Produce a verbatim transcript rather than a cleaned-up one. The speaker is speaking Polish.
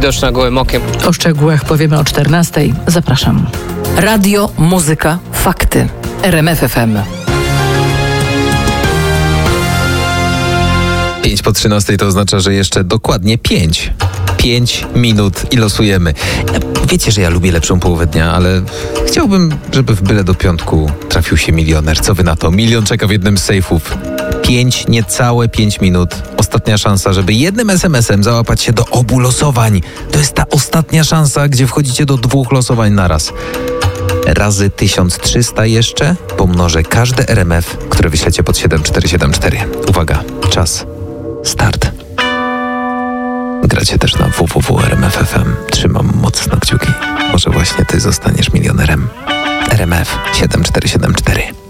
widoczna gołym okiem. O szczegółach powiemy o czternastej. Zapraszam. Radio, muzyka, fakty. R M F F M. pięć po trzynastej to oznacza, że jeszcze dokładnie pięć. pięć minut i losujemy. Wiecie, że ja lubię lepszą połowę dnia, ale chciałbym, żeby w byle do piątku trafił się milioner. Co wy na to? Milion czeka w jednym z sejfów. Pięć, niecałe pięć minut. Ostatnia szansa, żeby jednym es em esem załapać się do obu losowań. To jest ta ostatnia szansa, gdzie wchodzicie do dwóch losowań naraz. Razy tysiąc trzysta jeszcze pomnożę każde er em ef, które wyślecie pod siedem cztery siedem cztery. Uwaga, czas. Start. Gracie też na w w w kropka r m f kropka f m. Trzymam mocno kciuki. Może właśnie ty zostaniesz milionerem. er em ef siedem cztery siedem cztery.